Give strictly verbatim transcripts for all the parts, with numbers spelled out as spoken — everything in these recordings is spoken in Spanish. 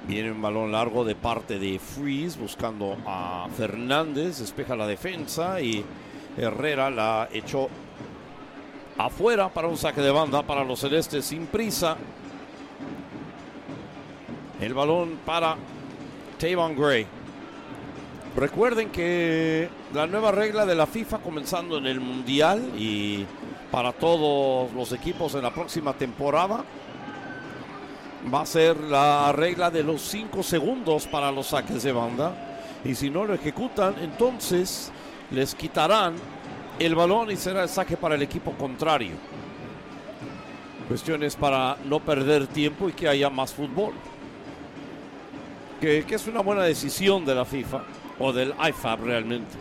Viene un balón largo de parte de Freeze buscando a Fernández, despeja la defensa y Herrera la echó afuera para un saque de banda para los celestes sin prisa. El balón para Tayvon Gray. Recuerden que la nueva regla de la FIFA comenzando en el Mundial y para todos los equipos en la próxima temporada va a ser la regla de los cinco segundos para los saques de banda, y si no lo ejecutan entonces les quitarán el balón y será el saque para el equipo contrario. Cuestiones para no perder tiempo y que haya más fútbol, que, que es una buena decisión de la FIFA o del I F A B realmente.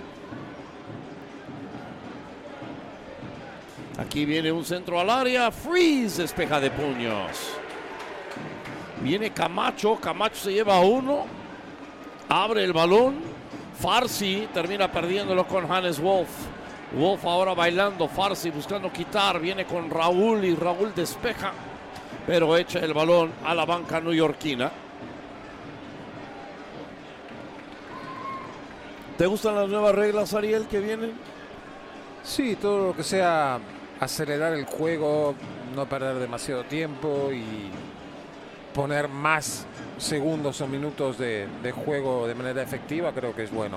Aquí viene un centro al área, Freeze despeja de puños. Viene Camacho, Camacho se lleva a uno, abre el balón, Farsi termina perdiéndolo con Hannes Wolf. Wolf ahora bailando, Farsi buscando quitar, viene con Raúl y Raúl despeja, pero echa el balón a la banca neoyorquina. ¿Te gustan las nuevas reglas, Ariel, que vienen? Sí, todo lo que sea acelerar el juego, no perder demasiado tiempo y poner más segundos o minutos de, de juego de manera efectiva, creo que es bueno.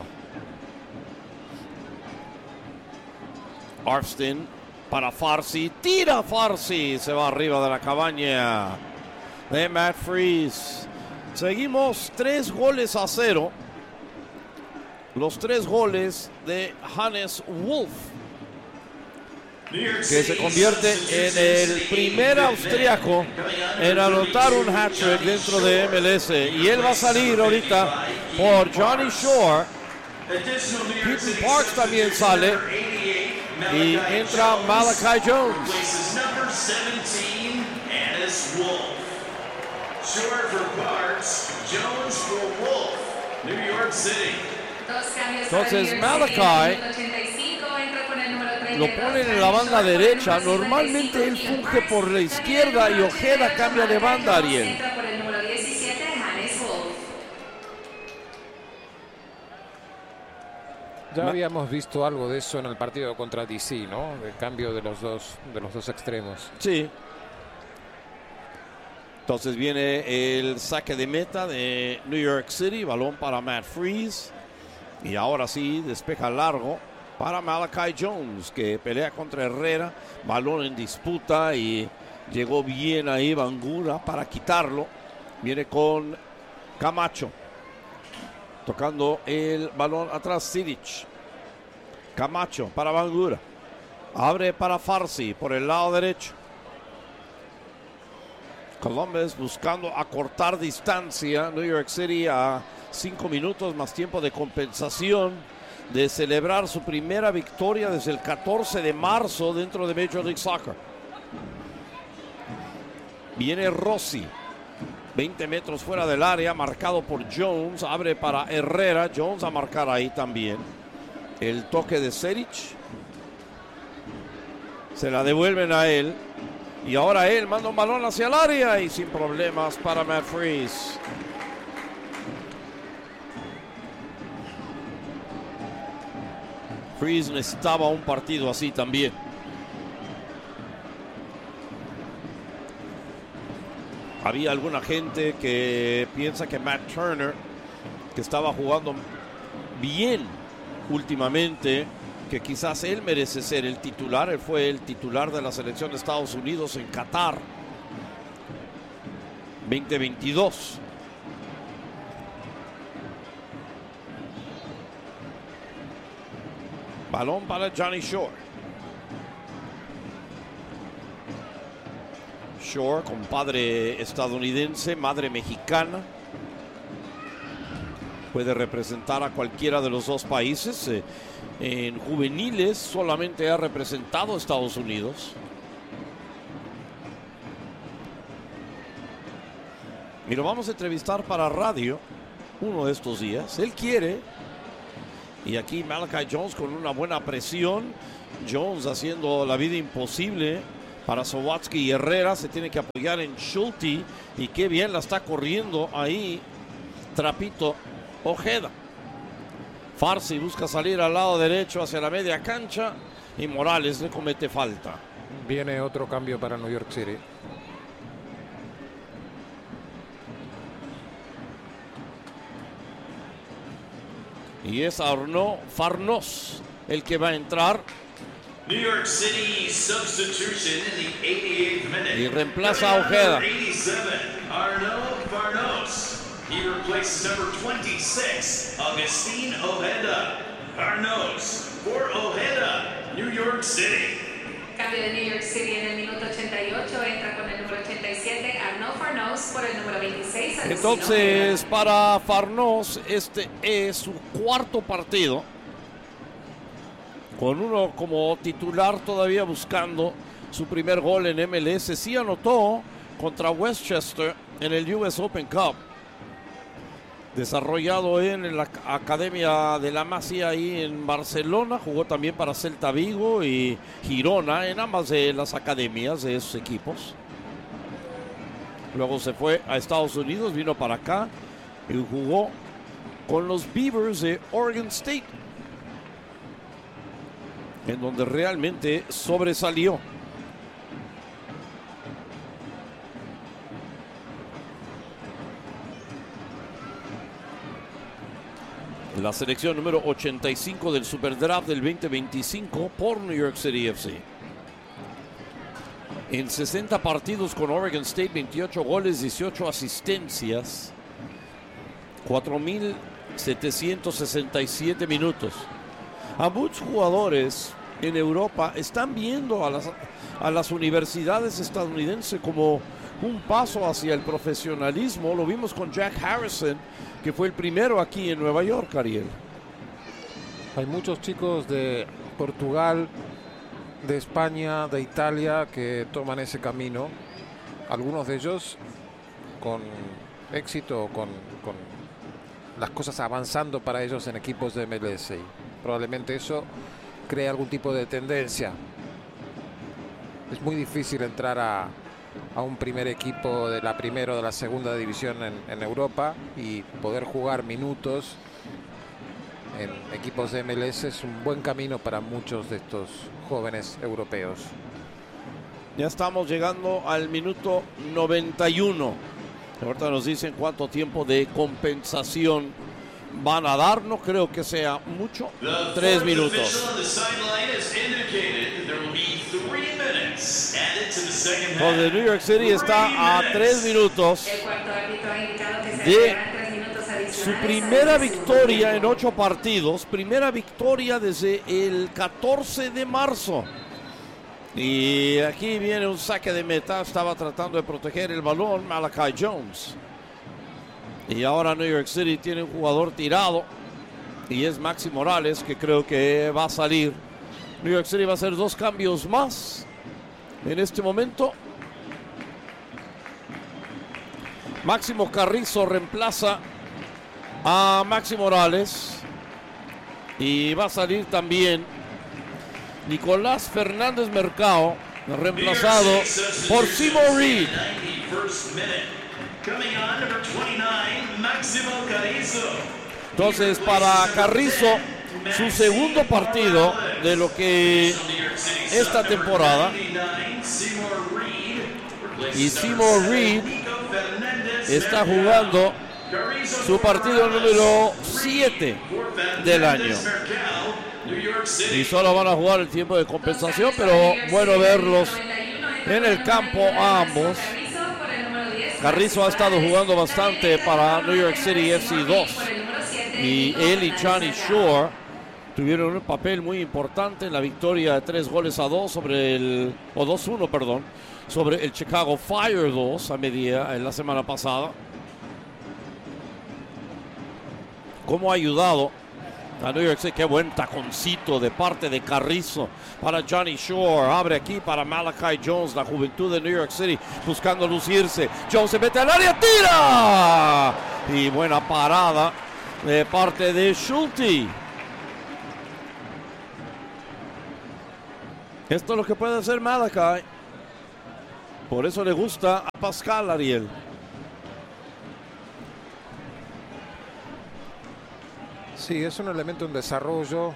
Arfstein para Farsi, tira Farsi, se va arriba de la cabaña de Matt Freeze. Seguimos tres goles a cero. Los tres goles de Hannes Wolf, que se convierte en el primer austriaco en anotar un hat-trick dentro de M L S. Y él va a salir ahorita por Johnny Shore. Peyton Parks también sale. Y entra Malachi Jones. Shore for Parks, Jones for Wolf, New York City. Entonces Malachi lo ponen en la banda derecha. Normalmente él funge por la izquierda y Ojeda cambia de banda, Ariel. Ya habíamos visto algo de eso en el partido contra D C, ¿no? El cambio de los dos, de los dos extremos. Sí. Entonces viene el saque de meta de New York City, balón para Matt Freeze. Y ahora sí, despeja largo para Malachi Jones, que pelea contra Herrera. Balón en disputa y llegó bien ahí Bangura para quitarlo. Viene con Camacho, tocando el balón atrás Sidic. Camacho para Bangura. Abre para Farsi por el lado derecho. Columbus buscando acortar distancia. New York City a cinco minutos más tiempo de compensación de celebrar su primera victoria desde el catorce de marzo dentro de Major League Soccer. Viene Rossi, veinte metros fuera del área, marcado por Jones. Abre para Herrera, Jones a marcar ahí también. El toque de Seric, se la devuelven a él. Y ahora él manda un balón hacia el área y sin problemas para Matt Freeze. Freeze necesitaba un partido así también. Había alguna gente que piensa que Matt Turner, que estaba jugando bien últimamente, que quizás él merece ser el titular. Él fue el titular de la selección de Estados Unidos en Qatar veinte veintidós. Balón para Johnny Shore. Shore, con padre estadounidense, madre mexicana. Puede representar a cualquiera de los dos países. Eh, en juveniles solamente ha representado a Estados Unidos. Y lo vamos a entrevistar para radio uno de estos días. Él quiere. Y aquí Malachi Jones con una buena presión. Jones haciendo la vida imposible para Sawatsky y Herrera. Se tiene que apoyar en Schulte. Y qué bien la está corriendo ahí Trapito Ojeda. Farsi busca salir al lado derecho hacia la media cancha y Morales le comete falta. Viene otro cambio para New York City. Y es Arnaud Farnos el que va a entrar. New York City substitution in the eighty-eighth minute. Y reemplaza a Ojeda. eighty-seven, Arnaud Farnos. He replaces number twenty-six, Agustín Ojeda. Farnos for Ojeda, New York City. Cambio de New York City en el minuto ochenta y ocho, entra con el número ochenta y siete, Arnaud Farnos por el número veintiséis. Agustín Entonces, Ojeda. para Farnos, este es su cuarto partido, con uno como titular todavía buscando su primer gol en M L S. Sí anotó contra Westchester en el U S Open Cup, desarrollado en la Academia de la Masia ahí en Barcelona. Jugó también para Celta Vigo y Girona, en ambas de las academias de esos equipos. Luego se fue a Estados Unidos, vino para acá y jugó con los Beavers de Oregon State, en donde realmente sobresalió. La selección número ochenta y cinco del Superdraft del veinte veinticinco por New York City F C. En sesenta partidos con Oregon State, veintiocho goles, dieciocho asistencias, cuatro mil setecientos sesenta y siete minutos. A muchos jugadores en Europa están viendo a las, a las universidades estadounidenses como un paso hacia el profesionalismo. Lo vimos con Jack Harrison, que fue el primero aquí en Nueva York, Ariel. Hay muchos chicos de Portugal, de España, de Italia que toman ese camino. Algunos de ellos con éxito, con, con las cosas avanzando para ellos en equipos de M L S. Probablemente eso crea algún tipo de tendencia. Es muy difícil entrar a, a un primer equipo de la primera o de la segunda división en, en Europa y poder jugar minutos en equipos de M L S. Es un buen camino para muchos de estos jóvenes europeos. Ya estamos llegando al minuto noventa y uno. Ahorita nos dicen cuánto tiempo de compensación van a dar. No creo que sea mucho. Tres minutos. Entonces New York City está a tres minutos El cuarto árbitro ha indicado que se de agregarán tres minutos adicionales. su primera victoria en ocho partidos. Primera victoria desde el catorce de marzo. Y aquí viene un saque de meta. Estaba tratando de proteger el balón Malachi Jones. Y ahora New York City tiene un jugador tirado. Y es Maxi Morales, que creo que va a salir. New York City va a hacer dos cambios más en este momento. Máximo Carrizo reemplaza a Maxi Morales. Y va a salir también Nicolás Fernández Mercado, reemplazado por Seymour Reed. Entonces, para Carrizo, su segundo partido de lo que esta temporada. Y Seymour Reed está jugando su partido número siete del año. Y solo van a jugar el tiempo de compensación, pero bueno verlos en el campo a ambos. Carrizo ha estado jugando bastante para New York City F C dos. Y él y Johnny Shore tuvieron un papel muy importante en la victoria de tres goles a dos sobre el, o dos uno, perdón, sobre el Chicago Fire dos a media en la semana pasada. ¿Cómo ha ayudado a New York City? Qué buen taconcito de parte de Carrizo para Johnny Shore. Abre aquí para Malachi Jones, la juventud de New York City buscando lucirse. Jones se mete al área, tira. Y buena parada de parte de Schulte. Esto es lo que puede hacer Malachi. Por eso le gusta a Pascal, Ariel. Sí, es un elemento en desarrollo.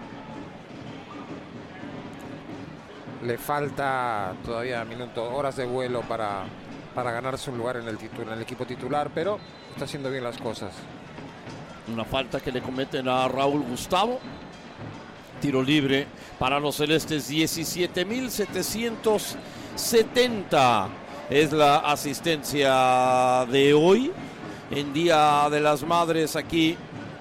Le falta todavía minutos, horas de vuelo para, para ganarse un lugar en el, titu- en el equipo titular, pero está haciendo bien las cosas. Una falta que le cometen a Raúl Gustavo. Tiro libre para los celestes. diecisiete mil setecientos setenta es la asistencia de hoy en Día de las Madres aquí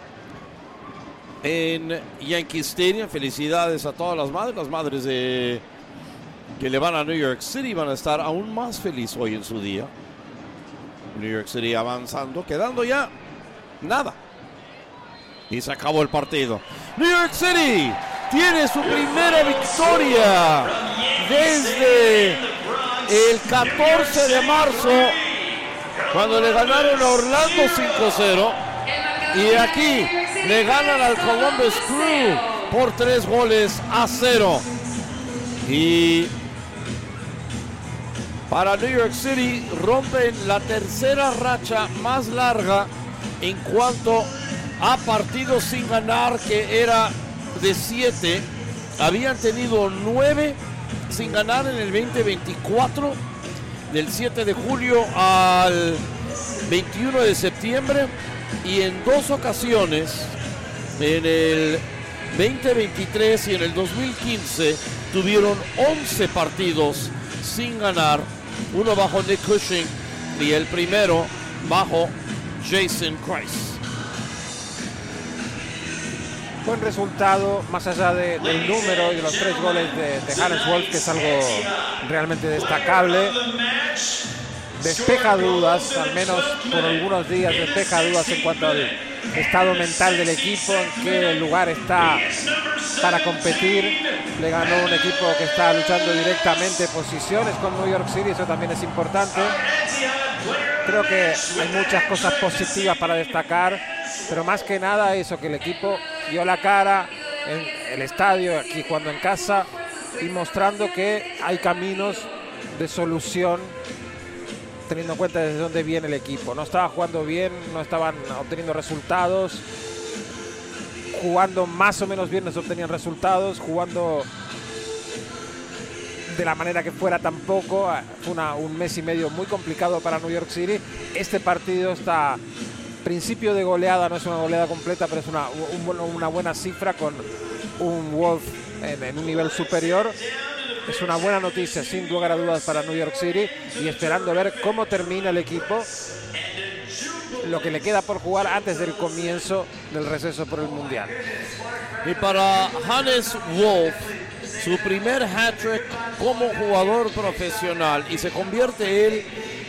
en Yankee Stadium. Felicidades a todas las madres. Las madres de, que le van a New York City van a estar aún más felices hoy en su día. New York City avanzando, quedando ya nada. Y se acabó el partido. New York City tiene su primera victoria desde el catorce de marzo, cuando le ganaron a Orlando cinco cero. Y aquí le ganan al Columbus Crew por tres goles a cero. Y para New York City rompen la tercera racha más larga en cuanto a partidos sin ganar, que era de siete. Habían tenido nueve sin ganar en el veinte veinticuatro, del siete de julio al veintiuno de septiembre, y en dos ocasiones, en el veinte veintitrés y en el dos mil quince, tuvieron once partidos sin ganar, uno bajo Nick Cushing y el primero bajo Jason Kreis. Buen resultado, más allá de, del número y de los tres goles de, de Hannes Wolf, que es algo realmente destacable. Despeja dudas, al menos por algunos días, despeja dudas en cuanto al estado mental del equipo, en qué lugar está para competir. Le ganó un equipo que está luchando directamente posiciones con New York City, eso también es importante. Creo que hay muchas cosas positivas para destacar, pero más que nada eso, que el equipo dio la cara en el estadio, aquí jugando en casa, y mostrando que hay caminos de solución, teniendo en cuenta desde dónde viene el equipo. No estaba jugando bien, no estaban obteniendo resultados, jugando más o menos bien no se obtenían resultados, jugando de la manera que fuera tampoco. Fue una, un mes y medio muy complicado para New York City. Este partido está principio de goleada, no es una goleada completa, pero es una, un, una buena cifra con un Wolf en, en un nivel superior. Es una buena noticia, sin lugar a dudas, para New York City, y esperando ver cómo termina el equipo, lo que le queda por jugar antes del comienzo del receso por el Mundial. Y para Hannes Wolf, su primer hat-trick como jugador profesional, y se convierte él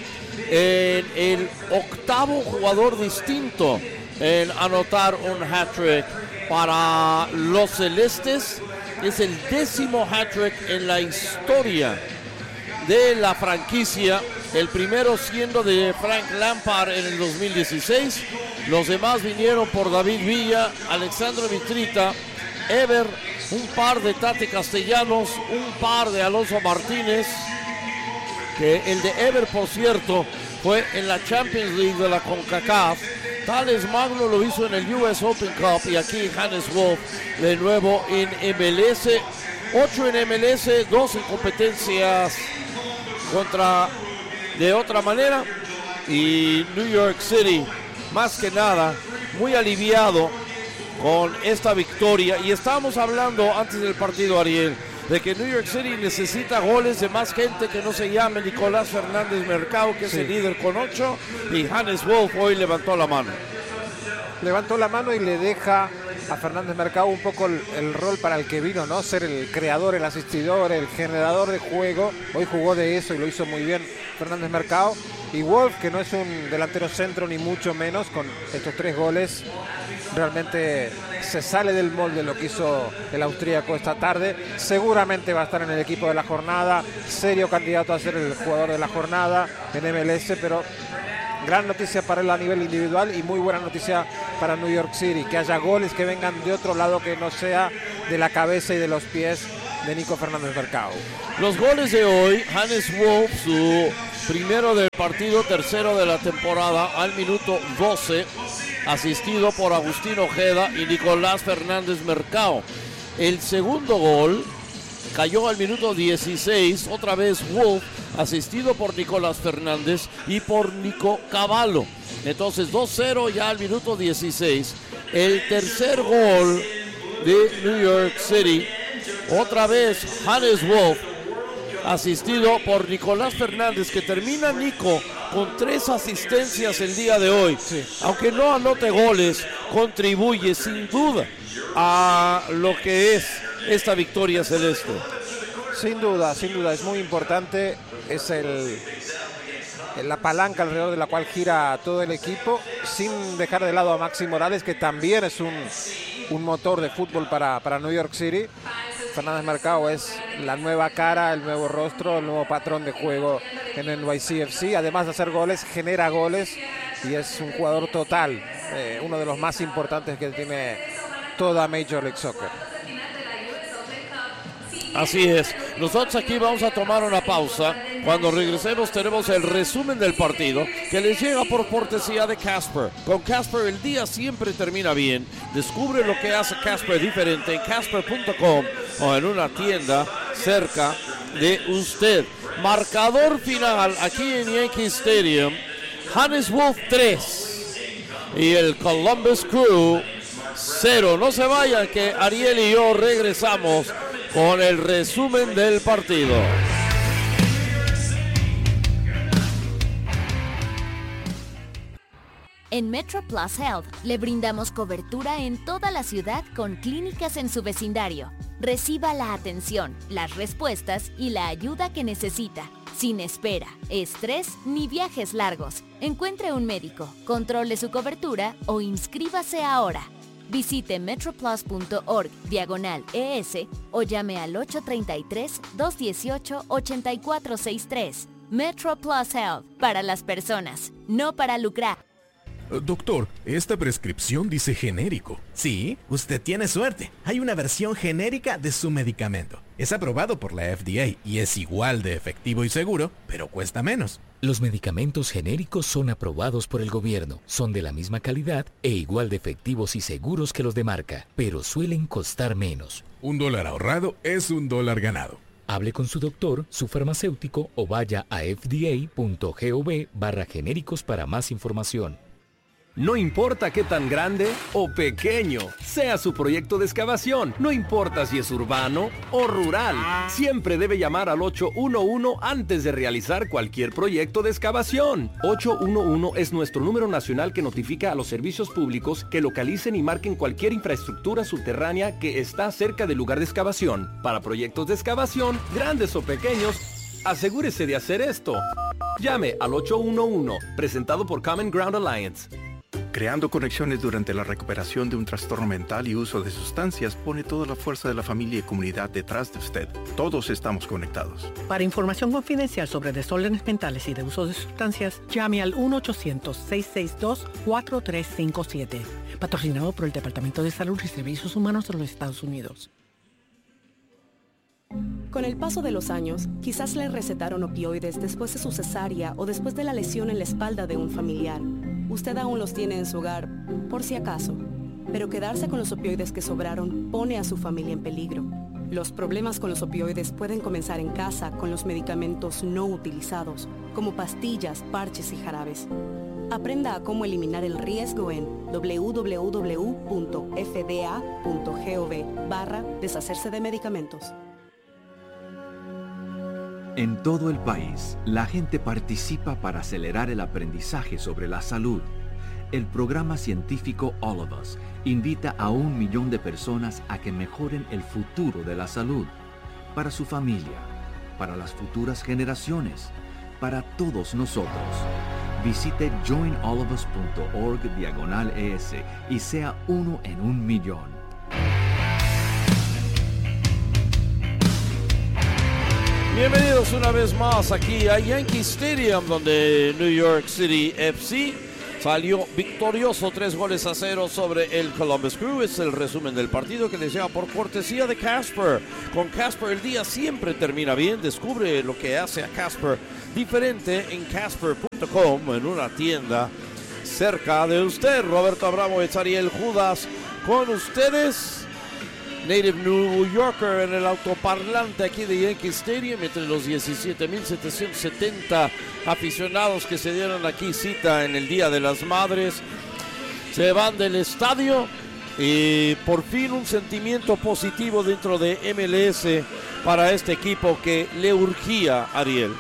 en el octavo jugador distinto en anotar un hat-trick para los celestes. Es el décimo hat-trick en la historia de la franquicia, el primero siendo de Frank Lampard en el dos mil dieciséis. Los demás vinieron por David Villa, Alexandro Mitrita, Ever, un par de Tate Castellanos, un par de Alonso Martínez, que el de Ever, por cierto, fue en la Champions League de la CONCACAF. Thales Magno lo hizo en el U S Open Cup, y aquí Hannes Wolf de nuevo en M L S. ocho en M L S, dos en competencias contra de otra manera. Y New York City, más que nada, muy aliviado con esta victoria. Y estábamos hablando antes del partido, Ariel, de que New York City necesita goles de más gente que no se llame Nicolás Fernández Mercado, que sí, es el líder con ocho, y Hannes Wolf hoy levantó la mano. Levantó la mano y le deja a Fernández Mercado un poco el, el rol para el que vino, ¿no? Ser el creador, el asistidor, el generador de juego. Hoy jugó de eso y lo hizo muy bien Fernández Mercado. Y Wolf, que no es un delantero centro ni mucho menos, con estos tres goles realmente se sale del molde lo que hizo el austríaco esta tarde. Seguramente va a estar en el equipo de la jornada, serio candidato a ser el jugador de la jornada en M L S, pero gran noticia para él a nivel individual y muy buena noticia para New York City, que haya goles que vengan de otro lado que no sea de la cabeza y de los pies de Nico Fernández Mercado. Los goles de hoy, Hannes Wolf, su primero del partido, tercero de la temporada, al minuto doce. asistido por Agustín Ojeda y Nicolás Fernández Mercado. El segundo gol cayó al minuto dieciséis, otra vez Wolf, asistido por Nicolás Fernández y por Nico Cavallo. Entonces dos cero ya al minuto dieciséis. El tercer gol de New York City, otra vez Hannes Wolf, asistido por Nicolás Fernández, que termina Nico con tres asistencias el día de hoy. Sí. Aunque no anote goles, contribuye sin duda a lo que es esta victoria celeste. Sin duda, sin duda, es muy importante. Es el, la palanca alrededor de la cual gira todo el equipo, sin dejar de lado a Maxi Morales, que también es un, un motor de fútbol para, para New York City. Fernández Mercado es la nueva cara, el nuevo rostro, el nuevo patrón de juego en el N Y C F C. Además de hacer goles, genera goles y es un jugador total, eh, uno de los más importantes que tiene toda Major League Soccer. Así es. Nosotros aquí vamos a tomar una pausa. Cuando regresemos tenemos el resumen del partido que les llega por cortesía de Casper. Con Casper el día siempre termina bien. Descubre lo que hace Casper diferente en casper punto com o en una tienda cerca de usted. Marcador final aquí en Yankee Stadium: Hannes Wolf tres y el Columbus Crew cero. No se vayan, que Ariel y yo regresamos con el resumen del partido. En Metro Plus Health le brindamos cobertura en toda la ciudad con clínicas en su vecindario. Reciba la atención, las respuestas y la ayuda que necesita, sin espera, estrés ni viajes largos. Encuentre un médico, controle su cobertura o inscríbase ahora. Visite metroplus.org diagonal ES o llame al ocho tres tres, dos uno ocho, ocho cuatro seis tres. Metro Plus Health, para las personas, no para lucrar. Doctor, esta prescripción dice genérico. Sí, usted tiene suerte. Hay una versión genérica de su medicamento. Es aprobado por la F D A y es igual de efectivo y seguro, pero cuesta menos. Los medicamentos genéricos son aprobados por el gobierno, son de la misma calidad e igual de efectivos y seguros que los de marca, pero suelen costar menos. Un dólar ahorrado es un dólar ganado. Hable con su doctor, su farmacéutico o vaya a f d a punto gov barra genéricos para más información. No importa qué tan grande o pequeño sea su proyecto de excavación, no importa si es urbano o rural, siempre debe llamar al ocho uno uno antes de realizar cualquier proyecto de excavación. ocho uno uno es nuestro número nacional que notifica a los servicios públicos que localicen y marquen cualquier infraestructura subterránea que está cerca del lugar de excavación. Para proyectos de excavación, grandes o pequeños, asegúrese de hacer esto. Llame al ocho uno uno, presentado por Common Ground Alliance. Creando conexiones durante la recuperación de un trastorno mental y uso de sustancias pone toda la fuerza de la familia y comunidad detrás de usted. Todos estamos conectados. Para información confidencial sobre desórdenes mentales y de uso de sustancias, llame al uno ochocientos, seis seis dos, cuatro tres cinco siete. Patrocinado por el Departamento de Salud y Servicios Humanos de los Estados Unidos. Con el paso de los años, quizás le recetaron opioides después de su cesárea o después de la lesión en la espalda de un familiar. Usted aún los tiene en su hogar, por si acaso. Pero quedarse con los opioides que sobraron pone a su familia en peligro. Los problemas con los opioides pueden comenzar en casa con los medicamentos no utilizados, como pastillas, parches y jarabes. Aprenda a cómo eliminar el riesgo en doble u doble u doble u punto f d a punto gov barra deshacerse de medicamentos. En todo el país, la gente participa para acelerar el aprendizaje sobre la salud. El programa científico All of Us invita a un millón de personas a que mejoren el futuro de la salud, para su familia, para las futuras generaciones, para todos nosotros. Visite join all of us punto org diagonal es y sea uno en un millón. Bienvenidos una vez más aquí a Yankee Stadium, donde New York City F C salió victorioso tres goles a cero sobre el Columbus Crew. Es el resumen del partido que les llega por cortesía de Casper. Con Casper el día siempre termina bien. Descubre lo que hace a Casper diferente en casper punto com, en una tienda cerca de usted. Roberto Abramovich, Ariel Judas con ustedes. Native New Yorker en el autoparlante aquí de Yankee Stadium, entre los diecisiete mil setecientos setenta aficionados que se dieron aquí cita en el Día de las Madres. Se van del estadio y por fin un sentimiento positivo dentro de M L S para este equipo que le urgía, Ariel.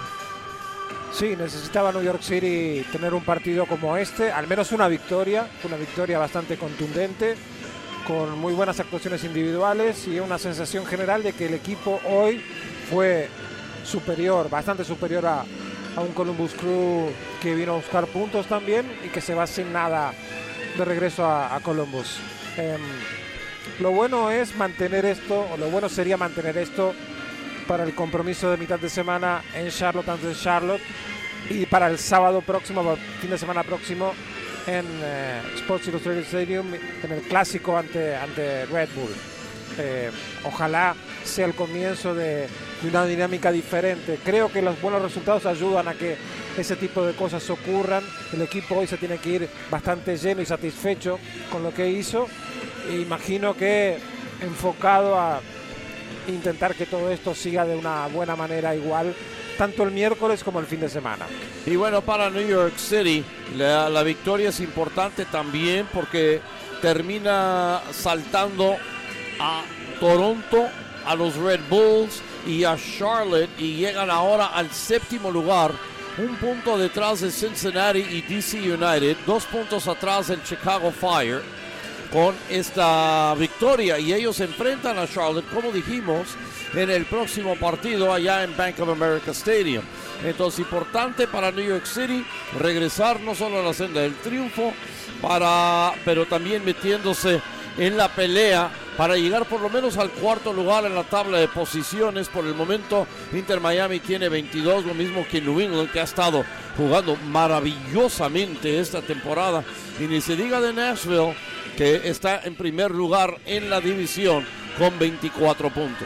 Sí, necesitaba New York City tener un partido como este, al menos una victoria, una victoria bastante contundente, con muy buenas actuaciones individuales y una sensación general de que el equipo hoy fue superior, bastante superior a, a un Columbus Crew que vino a buscar puntos también y que se va sin nada de regreso a, a Columbus. Eh, lo bueno es mantener esto, o lo bueno sería mantener esto para el compromiso de mitad de semana en Charlotte ante Charlotte y para el sábado próximo, fin de semana próximo, en eh, Sports Illustrated Stadium, en el clásico ante, ante Red Bull. Eh, ojalá sea el comienzo de, de una dinámica diferente. Creo que los buenos resultados ayudan a que ese tipo de cosas ocurran. El equipo hoy se tiene que ir bastante lleno y satisfecho con lo que hizo. E imagino que enfocado a intentar que todo esto siga de una buena manera igual, tanto el miércoles como el fin de semana. Y bueno, para New York City la, la victoria es importante también porque termina saltando a Toronto, a los Red Bulls y a Charlotte, y llegan ahora al séptimo lugar, un punto detrás de Cincinnati y D C United, dos puntos atrás del Chicago Fire con esta victoria, y ellos se enfrentan a Charlotte, como dijimos, en el próximo partido allá en Bank of America Stadium. Entonces, importante para New York City regresar no solo a la senda del triunfo, para, pero también metiéndose en la pelea para llegar por lo menos al cuarto lugar en la tabla de posiciones. Por el momento, Inter Miami tiene veintidós, lo mismo que New England, que ha estado jugando maravillosamente esta temporada. Y ni se diga de Nashville, que está en primer lugar en la división con veinticuatro puntos.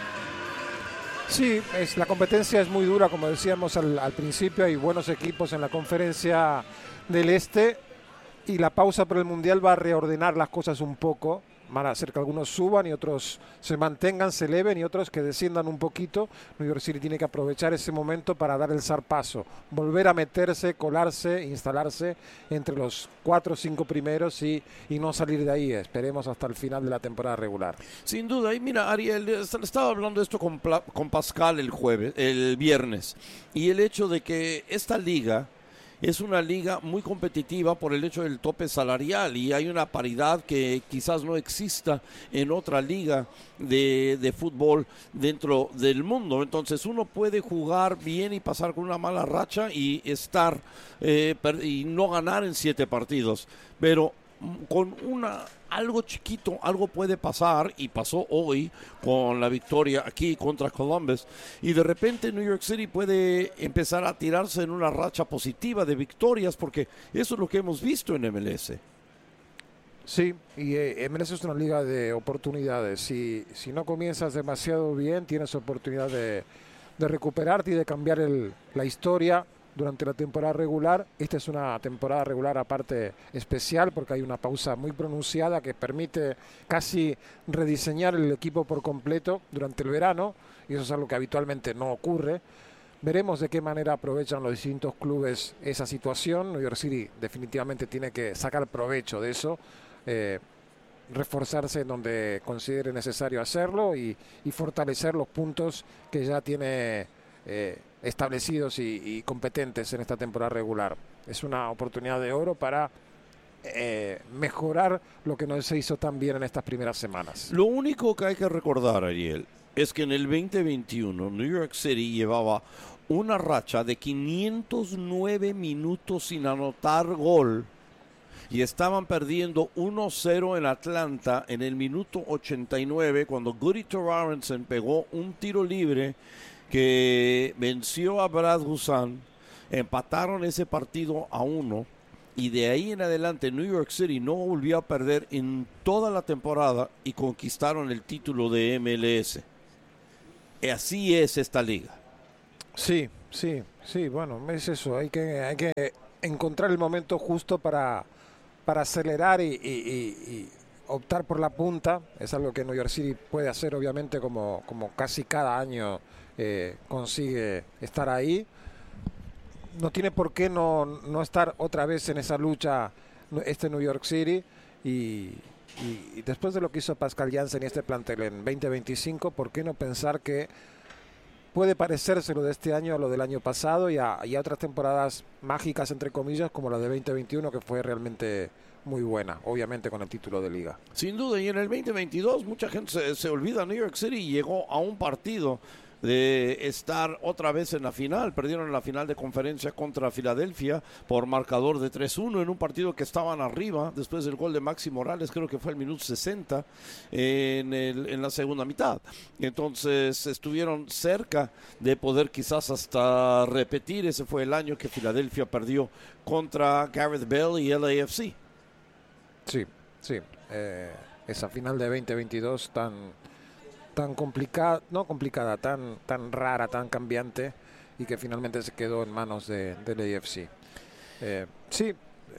Sí, es, la competencia es muy dura, como decíamos al, al principio. Hay buenos equipos en la conferencia del Este y la pausa por el Mundial va a reordenar las cosas un poco. Van a hacer que algunos suban y otros se mantengan, se eleven, y otros que desciendan un poquito. New York City tiene que aprovechar ese momento para dar el zarpazo, volver a meterse, colarse, instalarse entre los cuatro o cinco primeros y, y no salir de ahí. Esperemos hasta el final de la temporada regular. Sin duda. Y mira, Ariel, estaba hablando de esto con, con Pascal el jueves, el viernes, y el hecho de que esta liga es una liga muy competitiva por el hecho del tope salarial, y hay una paridad que quizás no exista en otra liga de, de fútbol dentro del mundo. Entonces uno puede jugar bien y pasar con una mala racha y estar eh, y no ganar en siete partidos, pero con una algo chiquito, algo puede pasar, y pasó hoy con la victoria aquí contra Columbus, y de repente New York City puede empezar a tirarse en una racha positiva de victorias, porque eso es lo que hemos visto en M L S. Sí, y eh, M L S es una liga de oportunidades. Si, si no comienzas demasiado bien, tienes oportunidad de, de recuperarte y de cambiar el, la historia durante la temporada regular. Esta es una temporada regular aparte especial, porque hay una pausa muy pronunciada que permite casi rediseñar el equipo por completo durante el verano, y eso es algo que habitualmente no ocurre. Veremos de qué manera aprovechan los distintos clubes esa situación. New York City definitivamente tiene que sacar provecho de eso, eh, reforzarse en donde considere necesario hacerlo, y, y fortalecer los puntos que ya tiene eh, establecidos y, y competentes en esta temporada regular. Es una oportunidad de oro para eh, mejorar lo que no se hizo tan bien en estas primeras semanas. Lo único que hay que recordar, Ariel, es que en el veinte veintiuno New York City llevaba una racha de quinientos nueve minutos sin anotar gol, y estaban perdiendo uno cero en Atlanta en el minuto ochenta y nueve, cuando Goody Torrenson pegó un tiro libre que venció a Brad Guzan. Empataron ese partido a uno, y de ahí en adelante New York City no volvió a perder en toda la temporada y conquistaron el título de M L S. Así es esta liga. Sí, sí, sí, bueno, es eso, hay que, hay que encontrar el momento justo para, para acelerar y, y, y, y optar por la punta. Es algo que New York City puede hacer, obviamente, como, como casi cada año eh, consigue estar ahí. No tiene por qué no, no estar otra vez en esa lucha este New York City. Y, y, y después de lo que hizo Pascal Jansen y este plantel en veinte veinticinco, ¿por qué no pensar que puede parecerse lo de este año a lo del año pasado y a, y a otras temporadas mágicas, entre comillas, como la de veinte veintiuno, que fue realmente muy buena, obviamente con el título de liga? Sin duda, y en el veinte veintidós mucha gente se, se olvida. New York City llegó a un partido de estar otra vez en la final. Perdieron en la final de conferencia contra Filadelfia por marcador de tres uno en un partido que estaban arriba después del gol de Maxi Morales, creo que fue el minuto sesenta en, el, en la segunda mitad. Entonces estuvieron cerca de poder quizás hasta repetir. Ese fue el año que Filadelfia perdió contra Gareth Bale y L A F C. Sí, sí. Eh, esa final de veinte veintidós tan... tan complicada, no complicada, tan, tan rara, tan cambiante, y que finalmente se quedó en manos de, del A F C. Eh, sí,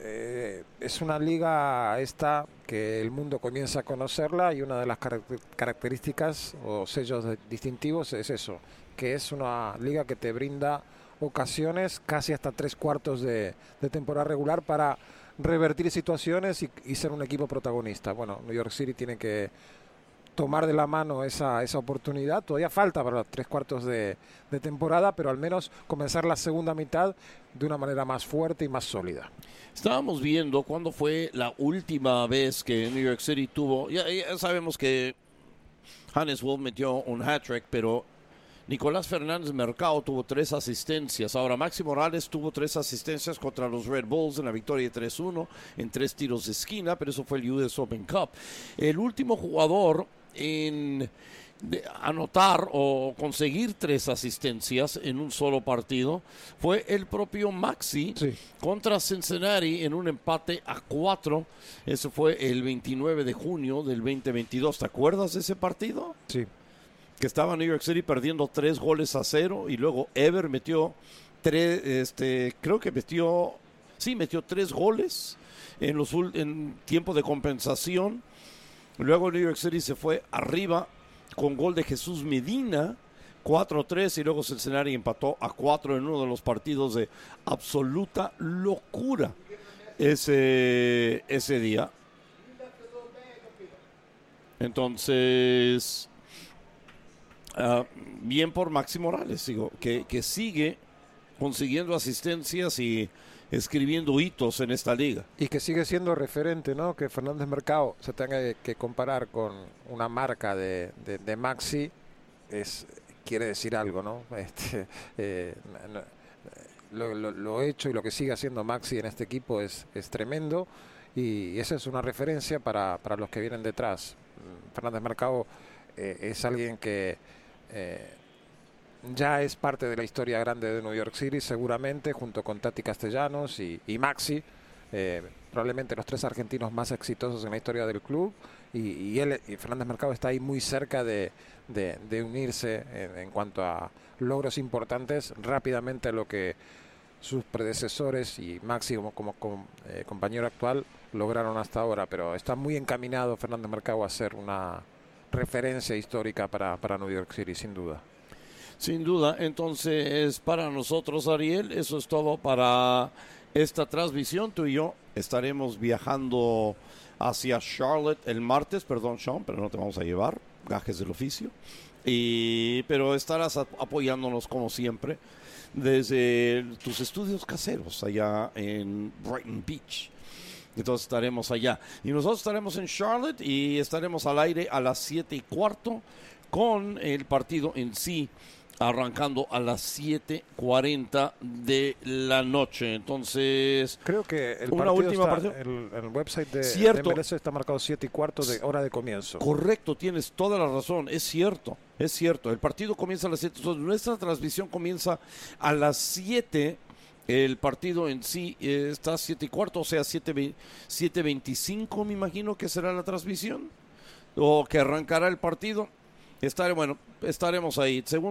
eh, es una liga esta que el mundo comienza a conocerla, y una de las car- características o sellos de, distintivos es eso, que es una liga que te brinda ocasiones casi hasta tres cuartos de, de temporada regular para revertir situaciones y, y ser un equipo protagonista. Bueno, New York City tiene que tomar de la mano esa, esa oportunidad. Todavía falta para los tres cuartos de, de temporada, pero al menos comenzar la segunda mitad de una manera más fuerte y más sólida. Estábamos viendo cuándo fue la última vez que New York City tuvo, ya, ya sabemos que Hannes Wolf metió un hat-trick, pero Nicolás Fernández Mercado tuvo tres asistencias. Ahora Maxi Morales tuvo tres asistencias contra los Red Bulls en la victoria de tres uno en tres tiros de esquina, pero eso fue el U S Open Cup. El último jugador en de anotar o conseguir tres asistencias en un solo partido fue el propio Maxi, sí, contra Cincinnati en un empate a cuatro. Eso fue el veintinueve de junio del veinte veintidós. ¿Te acuerdas de ese partido? Sí. Que estaba New York City perdiendo tres goles a cero, y luego Ever metió tres, este, creo que metió, sí, metió tres goles en los en tiempo de compensación. Luego New York City se fue arriba con gol de Jesús Medina, cuatro tres, y luego Cincinnati empató a cuatro en uno de los partidos de absoluta locura ese, ese día. Entonces, Uh, bien por Maxi Morales, digo, que, que sigue consiguiendo asistencias y escribiendo hitos en esta liga. Y que sigue siendo referente, ¿no? Que Fernández Mercado se tenga que comparar con una marca de, de, de Maxi, es, quiere decir algo, ¿no? Este, eh, lo, lo, lo hecho y lo que sigue haciendo Maxi en este equipo es, es tremendo, y esa es una referencia para, para los que vienen detrás. Fernández Mercado eh, es alguien que Eh, ya es parte de la historia grande de New York City, seguramente, junto con Tati Castellanos y, y Maxi, eh, probablemente los tres argentinos más exitosos en la historia del club, y, y él y Fernández Mercado está ahí muy cerca de, de, de unirse en, en cuanto a logros importantes rápidamente a lo que sus predecesores y Maxi como, como, como eh, compañero actual lograron hasta ahora, pero está muy encaminado Fernández Mercado a ser una referencia histórica para, para New York City, sin duda. Sin duda. Entonces, para nosotros, Ariel, eso es todo para esta transmisión. Tú y yo estaremos viajando hacia Charlotte el martes, perdón, Sean, pero no te vamos a llevar, gajes del oficio. Y, pero estarás apoyándonos como siempre desde tus estudios caseros allá en Brighton Beach. Entonces estaremos allá. Y nosotros estaremos en Charlotte y estaremos al aire a las siete y cuarto con el partido en sí, arrancando a las siete cuarenta de la noche. Entonces, creo que el una partido última está, partido. El, el website de, Cierto. de M L S está marcado siete y cuarto de hora de comienzo. Correcto, tienes toda la razón. Es cierto, es cierto. El partido comienza a las siete. Entonces, nuestra transmisión comienza a las siete. El partido en sí eh, está a siete y cuarto, o sea, siete veinticinco, me imagino que será la transmisión, o que arrancará el partido. Estaré, bueno, estaremos ahí. Según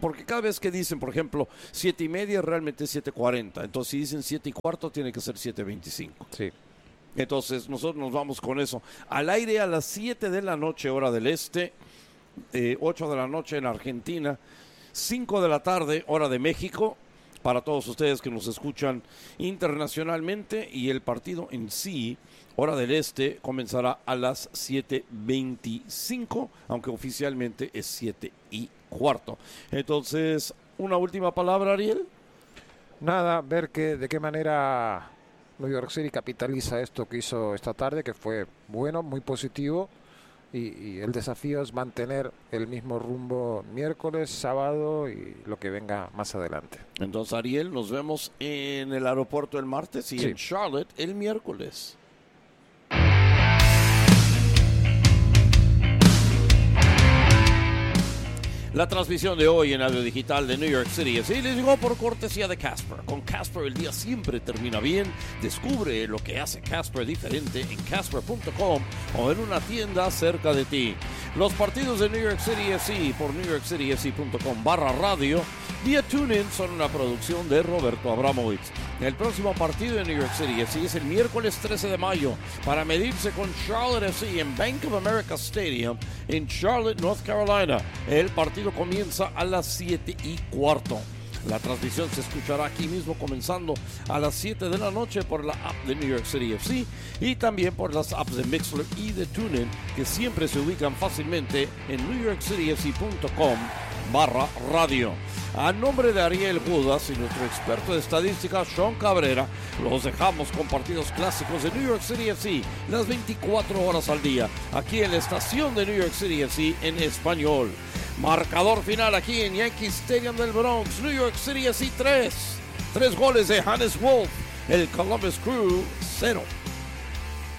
porque cada vez que dicen, por ejemplo, siete y media, realmente es siete cuarenta. Entonces, si dicen siete y cuarto, tiene que ser siete veinticinco. Sí. Entonces, nosotros nos vamos con eso. Al aire a las siete de la noche, hora del este, eh, ocho de la noche en Argentina, cinco de la tarde, hora de México, para todos ustedes que nos escuchan internacionalmente, y el partido en sí, hora del este, comenzará a las siete veinticinco, aunque oficialmente es siete y cuarto. Entonces, una última palabra, Ariel. Nada, ver que, de qué manera New York City capitaliza esto que hizo esta tarde, que fue bueno, muy positivo. Y, y el desafío es mantener el mismo rumbo miércoles, sábado y lo que venga más adelante. Entonces, Ariel, nos vemos en el aeropuerto el martes y sí. en Charlotte el miércoles. La transmisión de hoy en audio digital de New York City F C les llegó por cortesía de Casper. Con Casper el día siempre termina bien. Descubre lo que hace Casper diferente en casper punto com o en una tienda cerca de ti. Los partidos de New York City F C por new york city f c punto com barra radio vía TuneIn son una producción de Roberto Abramovich. El próximo partido de New York City F C es el miércoles trece de mayo para medirse con Charlotte F C en Bank of America Stadium en Charlotte, North Carolina. El partido comienza a las siete y cuarto. La transmisión se escuchará aquí mismo comenzando a las siete de la noche por la app de New York City F C y también por las apps de Mixler y de TuneIn, que siempre se ubican fácilmente en new york city f c punto com barra radio. A nombre de Ariel Judas y nuestro experto de estadística Sean Cabrera, los dejamos con partidos clásicos de New York City F C las veinticuatro horas al día, aquí en la estación de New York City F C en español. Marcador final aquí en Yankee Stadium del Bronx, New York City F C tres. Tres goles de Hannes Wolf, el Columbus Crew cero.